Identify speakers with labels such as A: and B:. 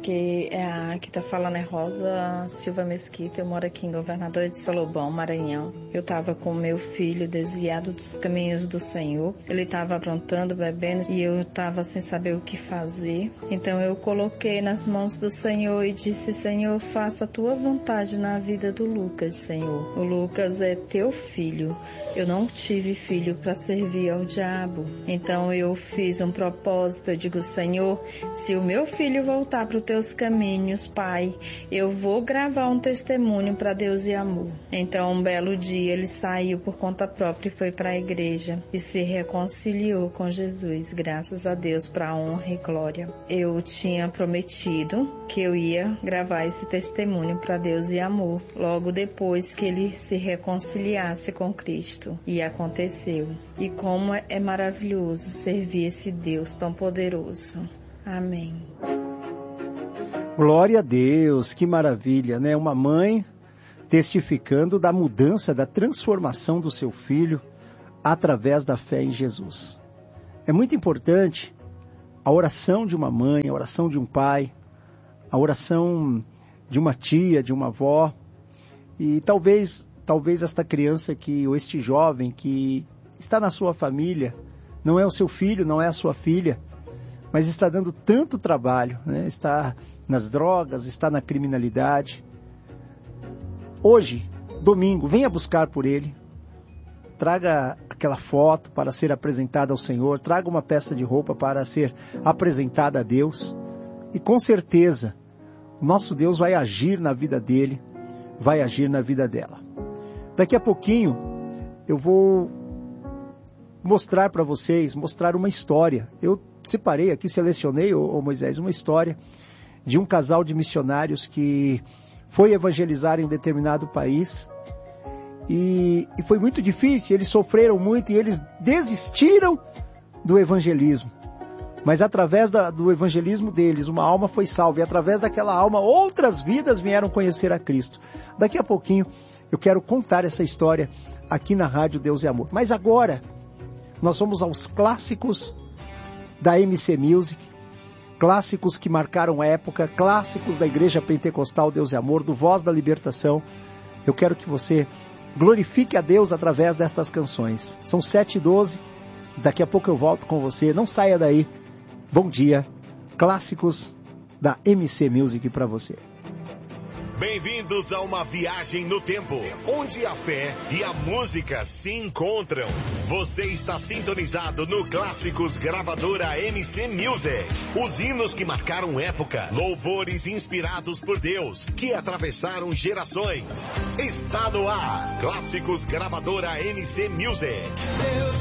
A: porque aqui tá falando é Rosa Silva Mesquita, eu moro aqui em Governador de Solobão, Maranhão. Eu tava com meu filho desviado dos caminhos do Senhor, ele tava aprontando, bebendo, e eu tava sem saber o que fazer. Então eu coloquei nas mãos do Senhor e disse: Senhor, faça a tua vontade na vida do Lucas, Senhor. O Lucas é teu filho. Eu não tive filho para servir ao diabo. Então eu fiz um propósito, eu digo: Senhor, se o meu filho voltar para os teus caminhos, Pai, eu vou gravar um testemunho para Deus e amor. Então um belo dia ele saiu por conta própria e foi para a igreja e se reconciliou com Jesus, graças a Deus, para a honra e glória. Eu tinha prometido que eu ia gravar esse testemunho para Deus e amor, logo depois que ele se reconciliasse com Cristo. E aconteceu. E como é maravilhoso servir esse Deus tão poderoso. Amém.
B: Glória a Deus, que maravilha, né? Uma mãe testificando da mudança, da transformação do seu filho através da fé em Jesus. É muito importante a oração de uma mãe, a oração de um pai, a oração de uma tia, de uma avó. E talvez esta criança ou este jovem que está na sua família, não é o seu filho, não é a sua filha, mas está dando tanto trabalho, né? Está nas drogas, está na criminalidade. Hoje, domingo, venha buscar por ele. Traga aquela foto para ser apresentada ao Senhor, traga uma peça de roupa para ser apresentada a Deus. E com certeza, o nosso Deus vai agir na vida dele, vai agir na vida dela. Daqui a pouquinho, eu vou mostrar para vocês, mostrar uma história. Eu separei aqui, selecionei, Moisés, uma história de um casal de missionários que foi evangelizar em um determinado país. E foi muito difícil, eles sofreram muito e eles desistiram do evangelismo. Mas através do evangelismo deles, uma alma foi salva. E através daquela alma, outras vidas vieram conhecer a Cristo. Daqui a pouquinho, eu quero contar essa história aqui na Rádio Deus e Amor. Mas agora, nós vamos aos clássicos da MC Music. Clássicos que marcaram época, clássicos da Igreja Pentecostal Deus e Amor, do Voz da Libertação. Eu quero que você glorifique a Deus através destas canções. São 7h12, daqui a pouco eu volto com você, não saia daí. Bom dia, clássicos da MC Music para você.
C: Bem-vindos a uma viagem no tempo, onde a fé e a música se encontram. Você está sintonizado no Clássicos Gravadora MC Music. Os hinos que marcaram época, louvores inspirados por Deus, que atravessaram gerações. Está no ar, Clássicos Gravadora MC Music.